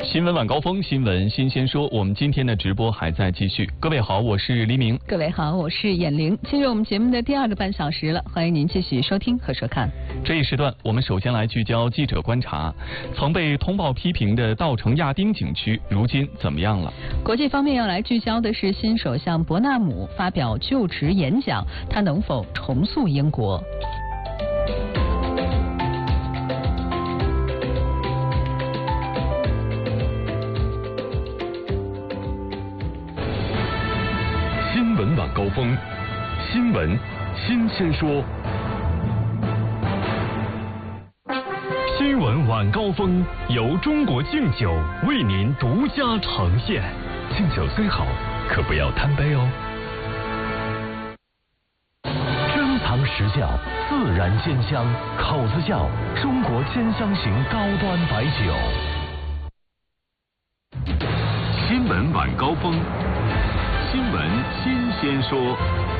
新闻晚高峰，新闻新鲜说。我们今天的直播还在继续。各位好，我是黎明。 各位好，我是闫玲。进入我们节目的第二个半小时了，欢迎您继续收听和收看。 这一时段，我们首先来聚焦记者观察。曾被通报批评的稻城亚丁景区，如今怎么样了？ 国际方面要来聚焦的是新首相伯纳姆发表就职演讲，他能否重塑英国？ 新闻晚高峰，新闻新鲜说。新闻晚高峰由中国敬酒为您独家呈现。敬酒虽好，可不要贪杯哦。珍藏实窖，自然鲜香，口子窖，中国鲜香型高端白酒。新闻晚高峰。新闻新鲜说。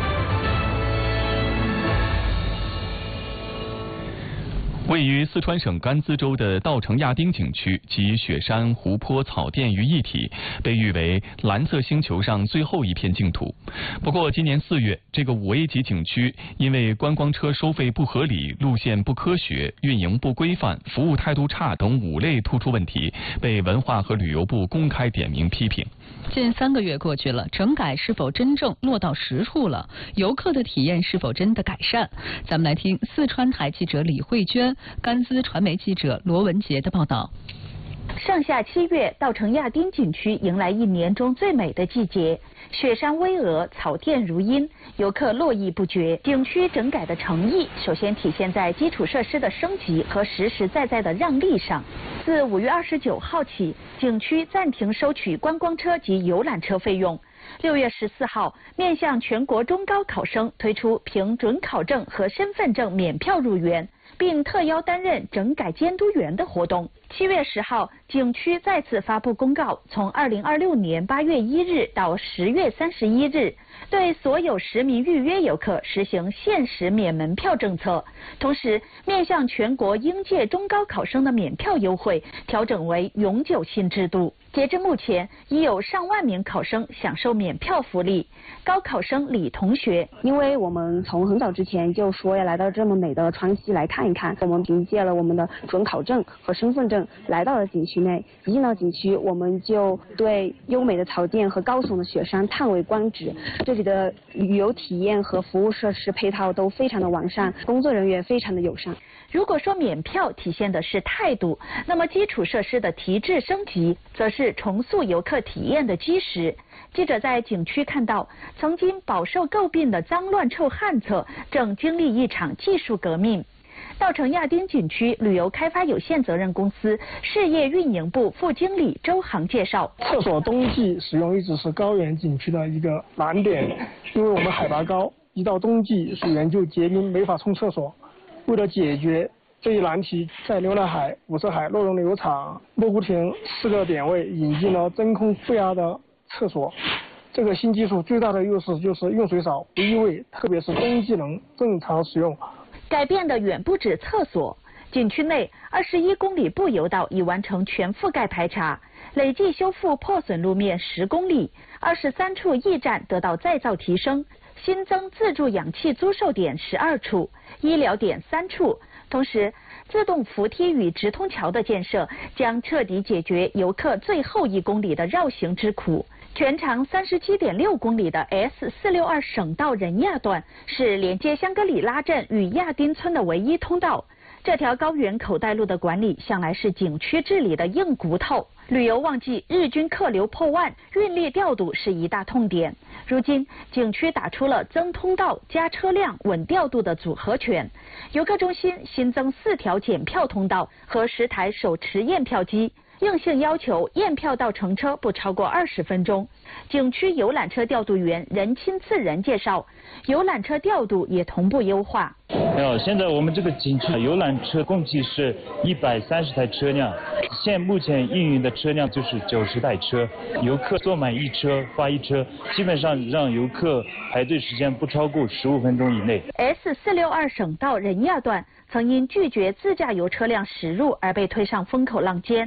位于四川省甘孜州的稻城亚丁景区集雪山、湖泊、草甸于一体，被誉为蓝色星球上最后一片净土。不过，今年4月，这个5A 级景区因为观光车收费不合理、路线不科学、运营不规范、服务态度差等5类突出问题，被文化和旅游部公开点名批评。 近3个月过去了，整改是否真正落到实处了？游客的体验是否真的改善？咱们来听四川台记者李慧娟、甘孜传媒记者罗文杰的报道。 上下7月，稻城亚丁景区迎来1年中最美的季节，雪山巍峨，草甸如茵，游客络绎不绝。景区整改的诚意，首先体现在基础设施的升级和实实在在的让利上。自5月29号起，景区暂停收取观光车及游览车费用。6月14号，面向全国中高考生推出凭准考证和身份证免票入园，并特邀担任整改监督员的活动。7月10号，景区再次发布公告，从2026年8月1日到10月31日，对所有实名预约游客实行限时免门票政策。同时，面向全国应届中高考生的免票优惠调整为永久性制度。截至目前，已有上万名考生享受免票福利。高考生李同学， 因为我们从很早之前就说要来到这么美的川西来看一看，我们凭借了我们的准考证和身份证来到了景区内。一进到景区，我们就对优美的草甸和高耸的雪山叹为观止。这里的旅游体验和服务设施配套都非常的完善，工作人员非常的友善。 如果说免票体现的是态度，那么基础设施的提质升级则是重塑游客体验的基石。记者在景区看到，曾经饱受诟病的脏乱臭旱厕正经历一场技术革命。稻城亚丁景区旅游开发有限责任公司事业运营部副经理周航介绍， 厕所冬季使用一直是高原景区的一个难点，因为我们海拔高，一到冬季水源就结冰，没法冲厕所。为了解决这一难题，在牛栏海、五色海、洛绒流场、蘑菇亭4个点位引进了真空负压的厕所。这个新技术最大的优势就是用水少不异味，特别是冬季能正常使用。 改变的远不止厕所，景区内21公里步游道已完成全覆盖排查，累计修复破损路面10公里，23处驿站得到再造提升，新增自助氧气租售点12处，医疗点3处。同时，自动扶梯与直通桥的建设将彻底解决游客最后1公里的绕行之苦。全长37.6公里的 S462省道仁亚段是连接香格里拉镇与亚丁村的唯一通道。这条高原口袋路的管理向来是景区治理的硬骨头。旅游旺季，日均客流破万，运力调度是一大痛点。如今，景区打出了增通道、加车辆、稳调度的组合拳。游客中心新增4条检票通道和10台手持验票机。硬性要求验票到乘车不超过20分钟。景区游览车调度员任亲自人介绍，游览车调度也同步优化。 现在我们这个景区游览车共计是130台车辆，目前运营的车辆就是90台车，游客坐满1车发1车，基本上让游客排队时间不超过15分钟以内。 S462省道仁亚段曾因拒绝自驾游车辆驶入而被推上风口浪尖。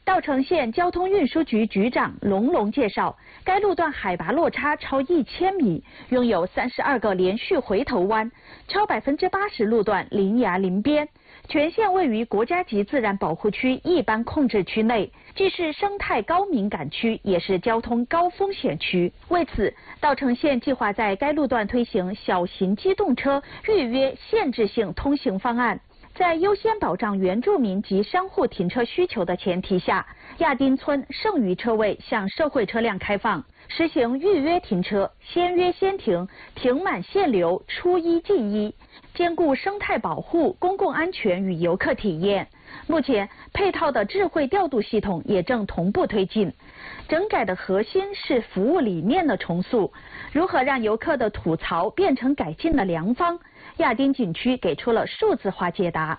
稻城县交通运输局局长龙龙介绍，该路段海拔落差超1000米，拥有32个连续回头弯，超80%路段临崖临边。全县位于国家级自然保护区一般控制区内，既是生态高敏感区，也是交通高风险区。为此，稻城县计划在该路段推行小型机动车预约限制性通行方案。在优先保障原住民及商户停车需求的前提下，亚丁村剩余车位向社会车辆开放，实行预约停车、先约先停、停满限流、出一进一，兼顾生态保护、公共安全与游客体验。目前，配套的智慧调度系统也正同步推进。整改的核心是服务理念的重塑，如何让游客的吐槽变成改进的良方？亚丁景区给出了数字化解答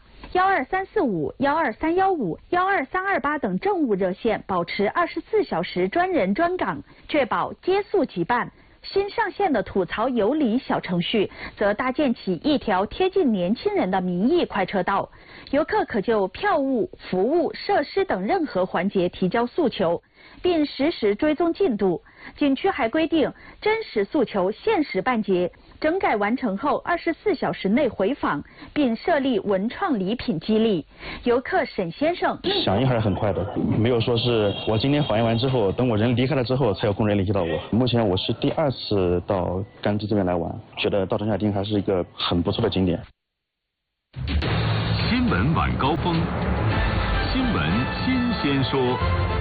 ，12345、12315、12328等政务热线保持24小时专人专岗，确保接速即办。新上线的吐槽有理小程序，则搭建起一条贴近年轻人的民意快车道，游客可就票务、服务、设施等任何环节提交诉求，并实时追踪进度。景区还规定真实诉求限时办结，整改完成后24小时内回访，并设立文创礼品激励。游客沈先生响应还是很快的，没有说是我今天反映完之后，等我人离开了之后才有工人联系到我。目前我是第2次到甘孜这边来玩，觉得稻城亚丁还是一个很不错的景点。 新闻晚高峰，新闻新鲜说。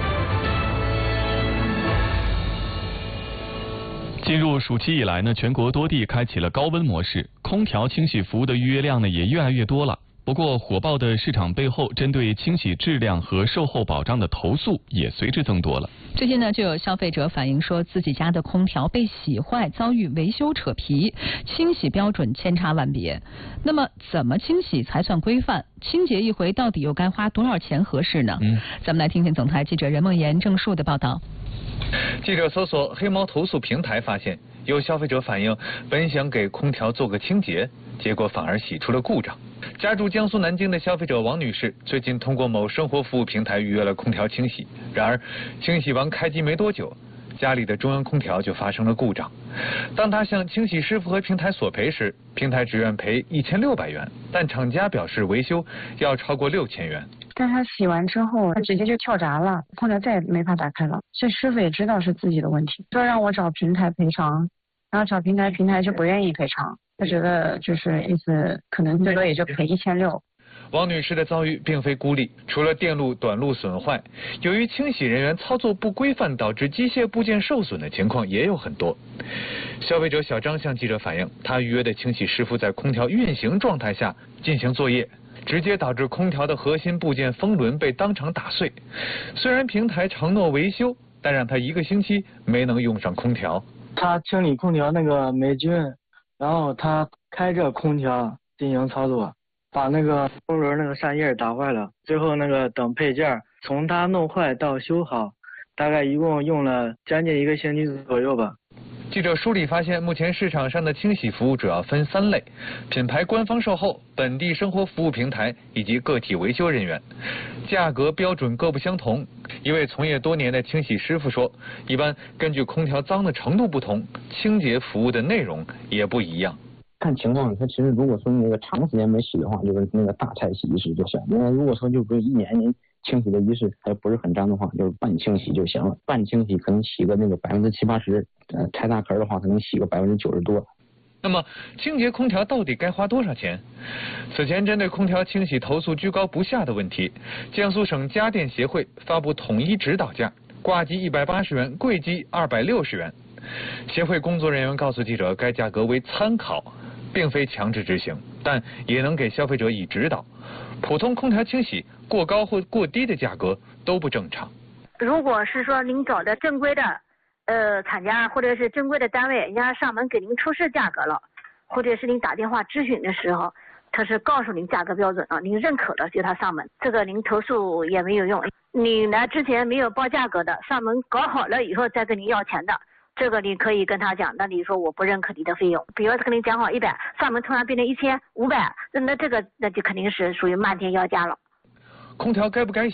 进入暑期以来呢，全国多地开启了高温模式，空调清洗服务的预约量呢也越来越多了。不过，火爆的市场背后，针对清洗质量和售后保障的投诉也随之增多了。 最近呢，就有消费者反映说，自己家的空调被洗坏，遭遇维修扯皮，清洗标准千差万别。那么，怎么清洗才算规范？清洁一回到底又该花多少钱合适呢？咱们来听听总台记者任梦妍、郑树的报道。 记者搜索黑猫投诉平台，发现有消费者反映，本想给空调做个清洁，结果反而洗出了故障。家住江苏南京的消费者王女士最近通过某生活服务平台预约了空调清洗，然而清洗完开机没多久，家里的中央空调就发生了故障。当她向清洗师傅和平台索赔时，平台只愿赔1600元，但厂家表示维修要超过6000元。 但他洗完之后，他直接就跳闸了，空调再也没法打开了。这师傅也知道是自己的问题，说让我找平台赔偿，然后找平台就不愿意赔偿，他觉得就是意思可能最多也就赔1600。 王女士的遭遇并非孤立，除了电路短路损坏，由于清洗人员操作不规范导致机械部件受损的情况也有很多。消费者小张向记者反映，他预约的清洗师傅在空调运行状态下进行作业，直接导致空调的核心部件风轮被当场打碎。虽然平台承诺维修，但让他1个星期没能用上空调。 他清理空调那个霉菌，然后他开着空调进行操作，把那个风轮那个扇叶打坏了，最后那个等配件从他弄坏到修好，大概一共用了将近1个星期左右吧。 记者梳理发现，目前市场上的清洗服务主要分3类：品牌官方售后、本地生活服务平台以及个体维修人员。价格标准各不相同。一位从业多年的清洗师傅说，一般根据空调脏的程度不同，清洁服务的内容也不一样。 看情况，它其实如果说那个长时间没洗的话，就是那个大菜洗一次就行。那如果说就不是1年清洗的仪式还不是很脏的话，就是半清洗就行了。半清洗可能洗个那个70%-80%，拆大壳的话可能洗个90%多。 那么清洁空调到底该花多少钱？此前针对空调清洗投诉居高不下的问题，江苏省家电协会发布统一指导价，挂机180元，柜机260元。协会工作人员告诉记者，该价格为参考，并非强制执行，但也能给消费者以指导。普通空调清洗过高或过低的价格都不正常。 如果是说您找的正规的厂家或者是正规的单位，人家上门给您出示价格了，或者是您打电话咨询的时候，他是告诉您价格标准了，您认可了就他上门，这个您投诉也没有用。你来之前没有报价格的，上门搞好了以后再跟您要钱的，这个你可以跟他讲，那你说我不认可你的费用，比如说跟你讲好100，上门突然变成1500，那这个那就肯定是属于漫天要价了。 空调该不该洗？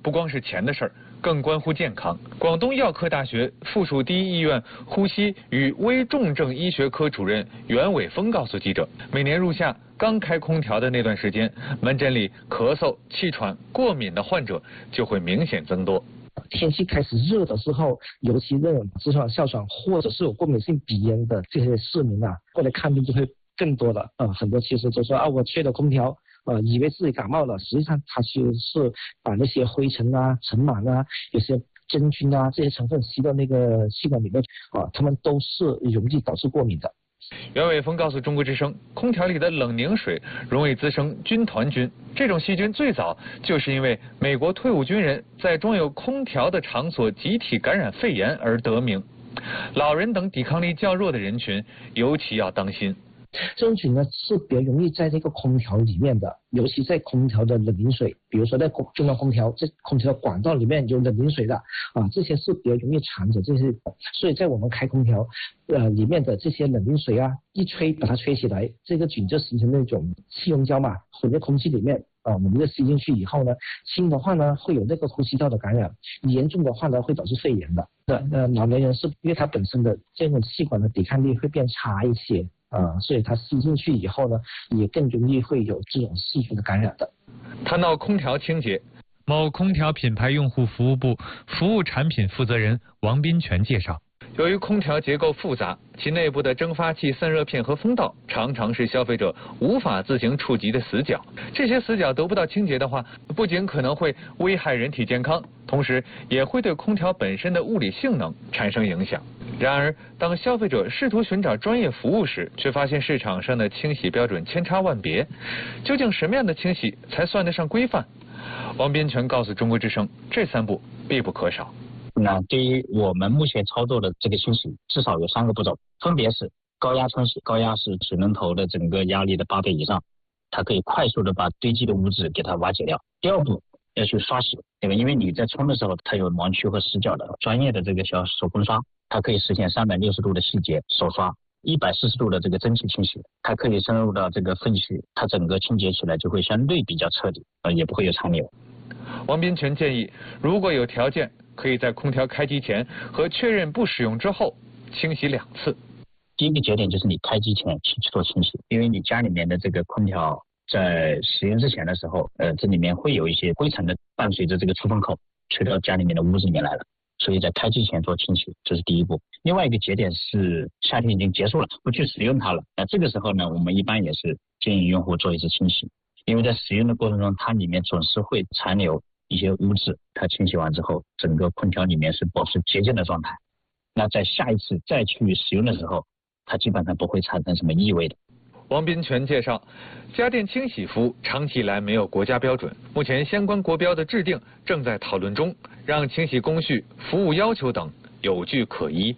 不光是钱的事儿，更关乎健康。广东药科大学附属第一医院呼吸与危重症医学科主任袁伟峰告诉记者，每年入夏刚开空调的那段时间，门诊里咳嗽、气喘、过敏的患者就会明显增多。 天气开始热的时候，尤其那种直肠哮喘或者是有过敏性鼻炎的这些市民啊，过来看病就会更多的。很多其实就说我吹了空调，以为自己感冒了，实际上它其实是把那些灰尘啊、尘螨啊、有些真菌啊这些成分吸到那个气管里面，它们都是容易导致过敏的。 袁伟峰告诉中国之声，空调里的冷凝水容易滋生军团菌，这种细菌最早就是因为美国退伍军人在装有空调的场所集体感染肺炎而得名。老人等抵抗力较弱的人群尤其要当心。 这种菌呢是比较容易在这个空调里面的，尤其在空调的冷凝水，比如说在中央空调这空调的管道里面有冷凝水的这些是比较容易藏着这些，所以在我们开空调里面的这些冷凝水啊，一吹把它吹起来，这个菌就形成那种气溶胶嘛，混在空气里面我们就吸进去以后呢，轻的话呢会有那个呼吸道的感染，严重的话呢会导致肺炎的。老年人是因为他本身的这种气管的抵抗力会变差一些。所以它吸进去以后呢，也更容易会有这种细菌的感染的。 谈到空调清洁， 某空调品牌用户服务部服务产品负责人王斌全介绍， 由于空调结构复杂，其内部的蒸发器、散热片和风道常常是消费者无法自行触及的死角。这些死角得不到清洁的话，不仅可能会危害人体健康，同时也会对空调本身的物理性能产生影响。然而，当消费者试图寻找专业服务时，却发现市场上的清洗标准千差万别。究竟什么样的清洗才算得上规范？王斌全告诉中国之声，这3步必不可少。 那对于我们目前操作的这个清洗，至少有3个步骤，分别是高压冲洗，高压是水龙头的整个压力的8倍以上，它可以快速的把堆积的污渍给它瓦解掉。第2步要去刷洗，对吧？因为你在冲的时候，它有盲区和死角的，专业的这个小手工刷，它可以实现360度的细节手刷，140度的这个蒸汽清洗，它可以深入到这个粪区，它整个清洁起来就会相对比较彻底，也不会有残留。 王斌全建议，如果有条件，可以在空调开机前和确认不使用之后清洗2次。 第一个节点就是你开机前去做清洗，因为你家里面的这个空调在使用之前的时候，这里面会有一些灰尘的伴随着这个出风口吹到家里面的屋子里面来了，所以在开机前做清洗，这是第1步。另外一个节点是夏天已经结束了，不去使用它了，那这个时候呢，我们一般也是建议用户做一次清洗，因为在使用的过程中，它里面总是会残留一些污渍，它清洗完之后，整个空调里面是保持洁净的状态。那在下一次再去使用的时候，它基本上不会产生什么异味的。 王斌全介绍，家电清洗服务长期以来没有国家标准，目前相关国标的制定正在讨论中，让清洗工序、服务要求等有据可依。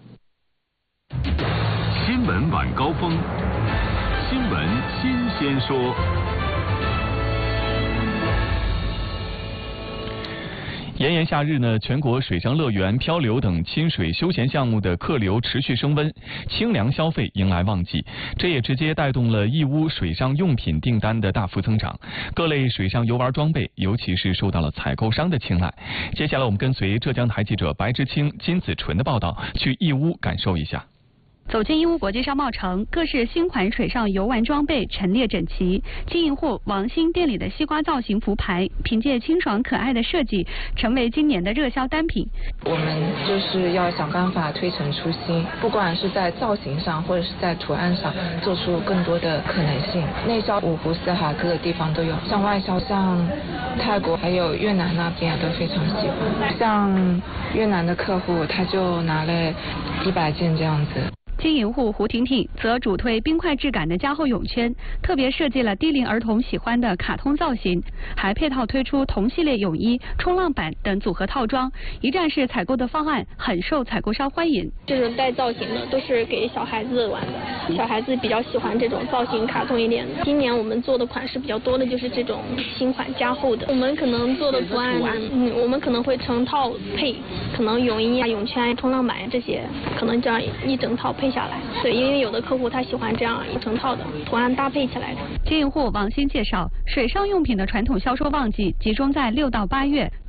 新闻晚高峰，新闻新鲜说。 炎炎夏日呢，全国水上乐园、漂流等亲水休闲项目的客流持续升温，清凉消费迎来旺季，这也直接带动了义乌水上用品订单的大幅增长。各类水上游玩装备，尤其是受到了采购商的青睐。接下来我们跟随浙江台记者白之清、金子纯的报道，去义乌感受一下。 走进义乌国际商贸城，各式新款水上游玩装备陈列整齐。经营户王鑫店里的西瓜造型浮牌，凭借清爽可爱的设计，成为今年的热销单品。 我们就是要想办法推陈出新，不管是在造型上或者是在图案上，做出更多的可能性。内销五湖四海各个地方都有，像外销，像泰国还有越南那边都非常喜欢。像越南的客户，他就拿了100件这样子。 经营户胡婷婷则主推冰块质感的加厚泳圈，特别设计了低龄儿童喜欢的卡通造型，还配套推出同系列泳衣、冲浪板等组合套装，一站式采购的方案很受采购商欢迎。 这种带造型的都是给小孩子玩的，小孩子比较喜欢这种造型卡通一点的。今年我们做的款式比较多的就是这种新款加厚的，我们可能做的图案，我们可能会成套配，可能泳衣啊、泳圈、冲浪板这些，可能这样一整套配下来。对，因为有的客户他喜欢这样一整套的图案搭配起来的。 经营户王鑫介绍，水上用品的传统销售旺季集中在6到8月。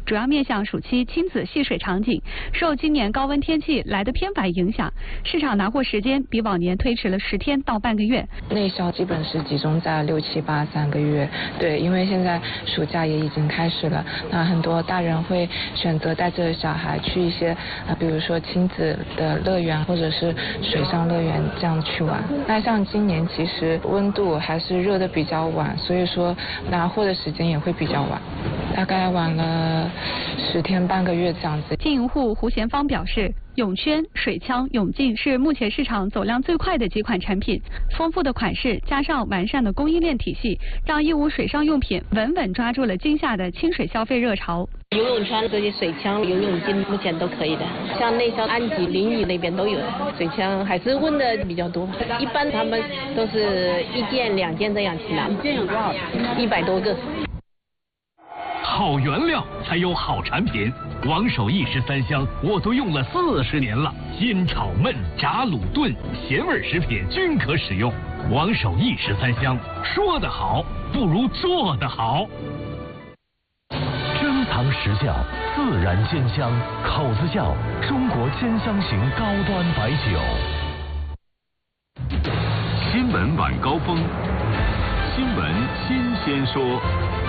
主要面向暑期亲子戏水场景。受今年高温天气来得偏晚影响，市场拿货时间比往年推迟了10天到半个月。 内销基本是集中在6、7、8、3个月。对，因为现在暑假也已经开始了，那很多大人会选择带着小孩去一些比如说亲子的乐园或者是水上乐园这样去玩。那像今年其实温度还是热的比较晚，所以说拿货的时间也会比较晚，大概晚了10天半个月这样子。 经营户胡贤芳表示，泳圈、水枪、泳镜是目前市场走量最快的几款产品，丰富的款式加上完善的供应链体系，让义乌水上用品稳稳抓住了今夏的清水消费热潮。 游泳圈、这些水枪、游泳镜目前都可以的，像内销、安吉、临沂那边都有的。水枪还是问的比较多，一般他们都是1件、2件这样去拿。1件有多少？100多个。 好原料才有好产品，王守义13香我都用了40年了，煎、炒、焖、炸、卤、炖，咸味食品均可使用。王守义13香，说得好不如做得好。珍藏实窖，自然煎香，口子窖，中国煎香型高端白酒。新闻晚高峰，新闻新鲜说。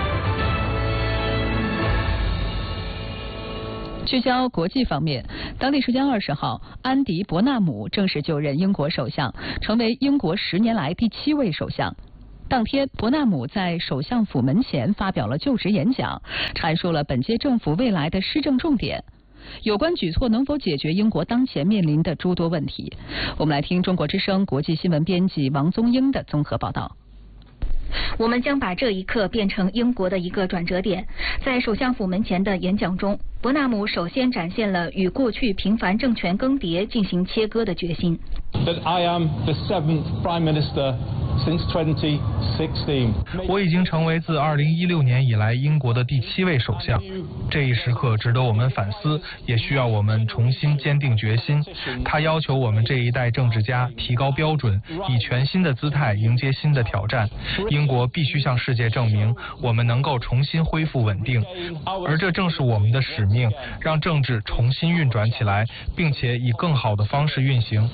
聚焦国际方面，当地时间20号，安迪·伯纳姆正式就任英国首相，成为英国10年来第7位首相。当天，伯纳姆在首相府门前发表了就职演讲，阐述了本届政府未来的施政重点。有关举措能否解决英国当前面临的诸多问题？我们来听中国之声国际新闻编辑王宗英的综合报道。 我们将把这一刻变成英国的一个转折点。在首相府门前的演讲中，伯纳姆首先展现了与过去频繁政权更迭进行切割的决心。 That I am the 7th Prime Minister since 2016. 我已经成为自2016年以来英国的第7位首相。这一时刻值得我们反思，也需要我们重新坚定决心。它要求我们这一代政治家提高标准，以全新的姿态迎接新的挑战。英国必须向世界证明，我们能够重新恢复稳定，而这正是我们的使命，让政治重新运转起来，并且以更好的方式运行。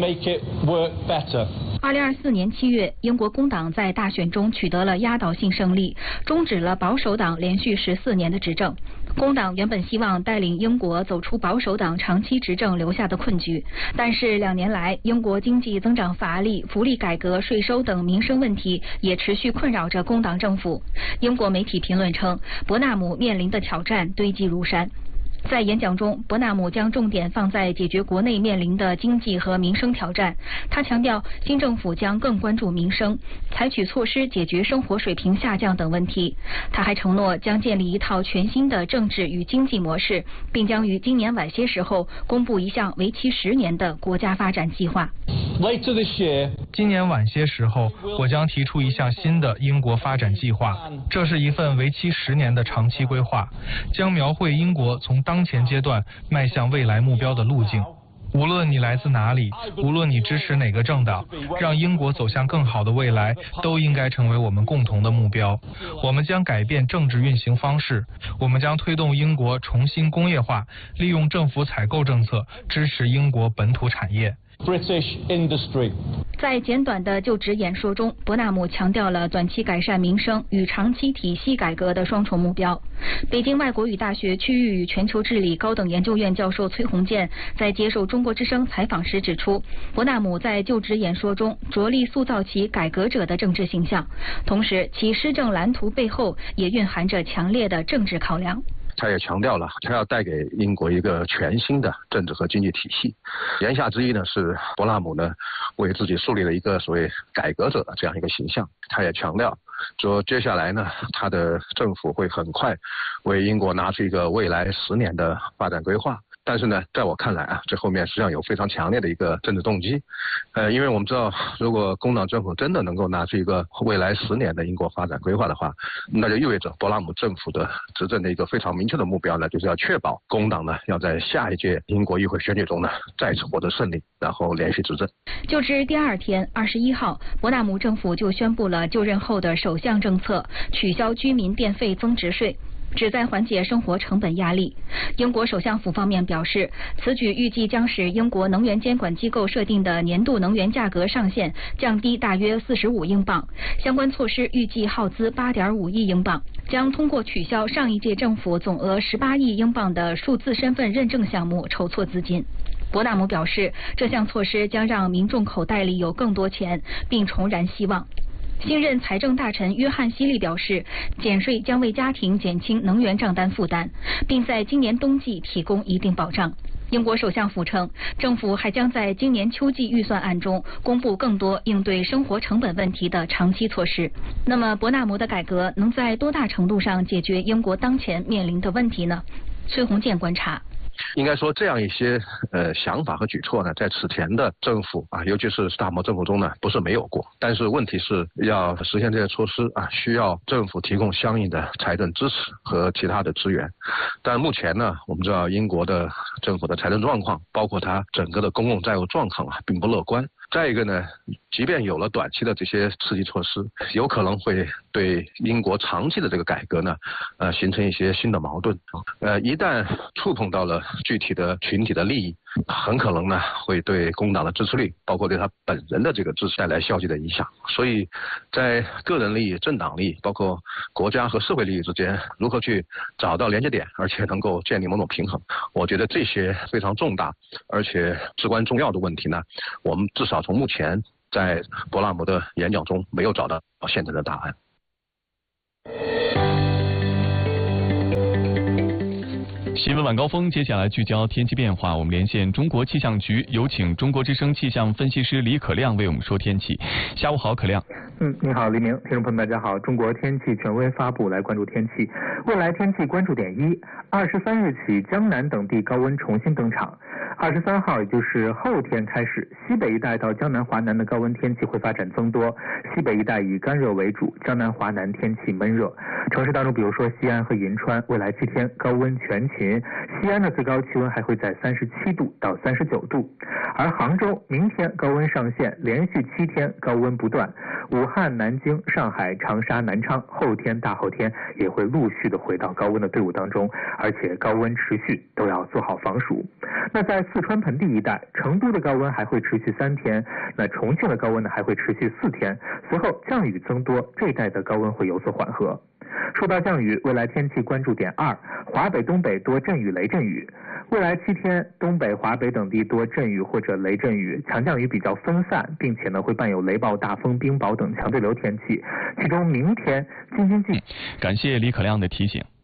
2024年7月，英国工党在大选中取得了压倒性胜利，终止了保守党连续14年的执政。工党原本希望带领英国走出保守党长期执政留下的困局，但是2年来，英国经济增长乏力、福利改革、税收等民生问题也持续困扰着工党政府。英国媒体评论称，伯纳姆面临的挑战堆积如山。在演讲中，伯纳姆将重点放在解决国内面临的经济和民生挑战。他强调，新政府将更关注民生，采取措施解决生活水平下降等问题。他还承诺将建立一套全新的政治与经济模式，并将于今年晚些时候公布一项为期10年的国家发展计划。 今年晚些时候，我将提出一项新的英国发展计划。这是一份为期10年的长期规划，将描绘英国从当前阶段迈向未来目标的路径。无论你来自哪里，无论你支持哪个政党，让英国走向更好的未来，都应该成为我们共同的目标。我们将改变政治运行方式，我们将推动英国重新工业化，利用政府采购政策支持英国本土产业。 British industry. 在简短的就职演说中，伯纳姆强调了短期改善民生与长期体系改革的双重目标。北京外国语大学区域与全球治理高等研究院教授崔洪建在接受中国之声采访时指出，伯纳姆在就职演说中着力塑造其改革者的政治形象，同时其施政蓝图背后也蕴含着强烈的政治考量。 他也强调了，他要带给英国一个全新的政治和经济体系。言下之意呢，是伯纳姆呢为自己树立了一个所谓改革者的这样一个形象。他也强调说，接下来呢，他的政府会很快为英国拿出一个未来10年的发展规划。但是呢，在我看来啊，这后面实际上有非常强烈的一个政治动机。因为我们知道，如果工党政府真的能够拿出一个未来10年的英国发展规划的话，那就意味着伯纳姆政府的执政的一个非常明确的目标呢，就是要确保工党呢要在下一届英国议会选举中呢再次获得胜利，然后连续执政。 就职第2天，21号，伯纳姆政府就宣布了就任后的首项政策，取消居民电费增值税。 旨在缓解生活成本压力。英国首相府方面表示，此举预计将使英国能源监管机构设定的年度能源价格上限降低大约45英镑。相关措施预计耗资8.5亿英镑，将通过取消上一届政府总额18亿英镑的数字身份认证项目筹措资金。伯纳姆表示，这项措施将让民众口袋里有更多钱，并重燃希望。新任财政大臣约翰希利表示，减税将为家庭减轻能源账单负担，并在今年冬季提供一定保障。英国首相府称，政府还将在今年秋季预算案中公布更多应对生活成本问题的长期措施。那么，伯纳姆的改革能在多大程度上解决英国当前面临的问题呢？崔鸿建观察。 应该说，这样一些想法和举措呢，在此前的政府啊，尤其是斯塔默政府中呢，不是没有过。但是问题是要实现这些措施啊，需要政府提供相应的财政支持和其他的资源。但目前呢，我们知道英国的政府的财政状况，包括它整个的公共债务状况啊，并不乐观。再一个呢，即便有了短期的这些刺激措施，有可能会对英国长期的这个改革呢，形成一些新的矛盾。一旦触碰到了具体的群体的利益，很可能呢会对工党的支持率，包括对他本人的这个支持带来消极的影响。所以，在个人利益、政党利益，包括国家和社会利益之间，如何去找到连接点，而且能够建立某种平衡，我觉得这些非常重大而且至关重要的问题呢，我们至少从目前在伯纳姆的演讲中没有找到现成的答案。 新闻晚高峰，接下来聚焦天气变化。我们连线中国气象局，有请中国之声气象分析师李可亮为我们说天气。下午好，可亮。 你好，黎明，听众朋友们，大家好。中国天气权威发布，来关注天气。未来天气关注点1：23日起，江南等地高温重新登场。23号，也就是后天开始，西北一带到江南华南的高温天气会发展增多。西北一带以干热为主，江南华南天气闷热。城市当中，比如说西安和银川，未来7天高温全勤，西安的最高气温还会在37度到39度，而杭州明天高温上线，连续7天高温不断。武汉、南京、上海、长沙、南昌后天、大后天也会陆续的回到高温的队伍当中，而且高温持续，都要做好防暑。那在四川盆地一带，成都的高温还会持续3天，那重庆的高温呢还会持续4天，随后降雨增多，这一带的高温会有所缓和。说到降雨，未来天气关注点2：华北、东北多阵雨、雷阵雨。未来7天，东北、华北等地多阵雨或者雷阵雨，强降雨比较分散，并且呢会伴有雷暴、大风、冰雹等强对流天气。其中明天京津冀。 感谢李可亮的提醒。